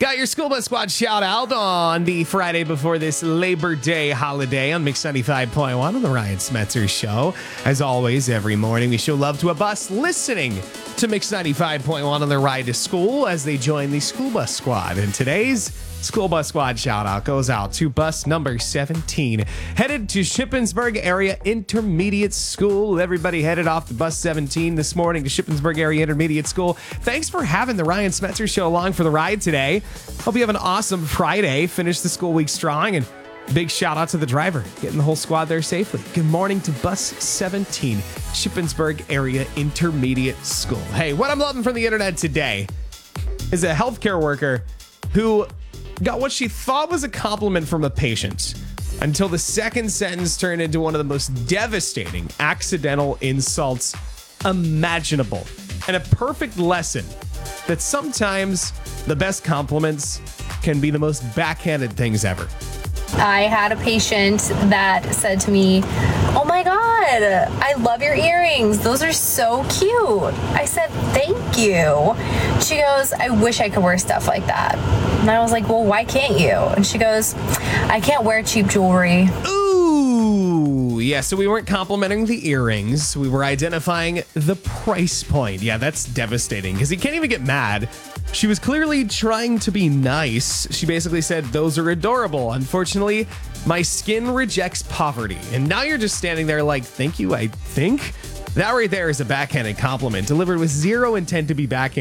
Got your School Bus Squad shout out on the Friday before this Labor Day holiday on Mix 95.1 on the Ryan Smetzer Show. As always, every morning we show love to a bus listening to Mix 95.1 on their ride to school as they join the School Bus Squad. And today's School Bus Squad shout out goes out to bus number 17, headed to Shippensburg Area Intermediate School. Everybody headed off to bus 17 this morning to Shippensburg Area Intermediate School. Thanks for having the Ryan Smetzer Show along for the ride today. Hope you have an awesome Friday. Finish the school week strong, and big shout out to the driver getting the whole squad there safely. Good morning to bus 17, Shippensburg Area Intermediate School. Hey, what I'm loving from the internet today is a healthcare worker who got what she thought was a compliment from a patient until the second sentence turned into one of the most devastating accidental insults imaginable, and a perfect lesson that sometimes the best compliments can be the most backhanded things ever. I had a patient that said to me, "Oh my God, I love your earrings. Those are so cute." I said, "Thank you." She goes, "I wish I could wear stuff like that." And I was like, "Well, why can't you?" And she goes, "I can't wear cheap jewelry." Ooh, yeah, so we weren't complimenting the earrings. We were identifying the price point. Yeah, that's devastating because you can't even get mad. She was clearly trying to be nice. She basically said, "Those are adorable. Unfortunately, my skin rejects poverty." And now you're just standing there like, "Thank you, I think." That right there is a backhanded compliment delivered with zero intent to be backhanded.